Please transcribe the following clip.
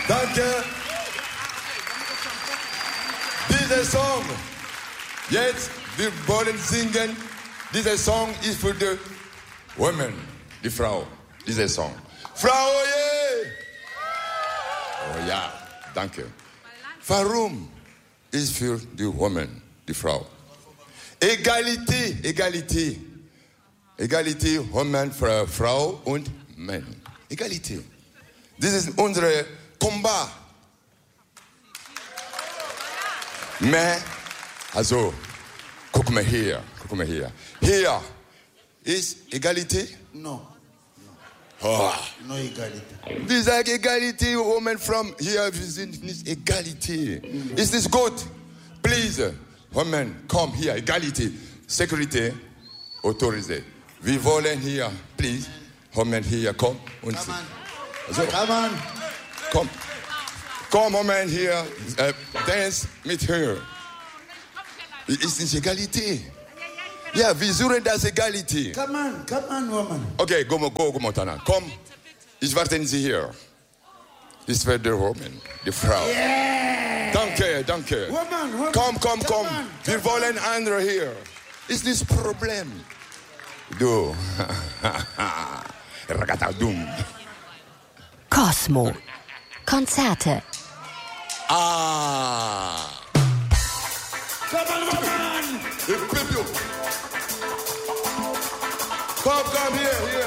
Danke. Dieser Song, jetzt, wir wollen singen. Dieser Song ist für die Women, die Frau. Dieser Song. Frau, yeah. Oh ja, danke. Warum ist für die Women, die Frau? Egalité, Egalité. Egalité, Women, Frau und Mann. Egalité. Das ist unser Combat. Mais, also, guck mal hier. Hier ist Egalité? No. Oh. No Egalité. Wir sagen Egalité, Women from hier, wir sind nicht Egalité. Ist das gut? Please, Women, komm hier, Egalité. Security, autorisé. Wir wollen hier, please, Women hier, komm. Und Come on. also, Come on. komm. Komm, Women hier, dance mit her. Ist nicht Egalité. Ja, wir suchen das Egalité. Come on, woman. Okay, go, Montana. Komm, ich warte Sie hier. Ich werde die Woman, die Frau. Yeah. Danke. Woman. Komm. Come on. Wir wollen andere hier. Ist das Problem? Du. Ragatadum. Cosmo. Konzerte. Ah. Come on, woman. Come here.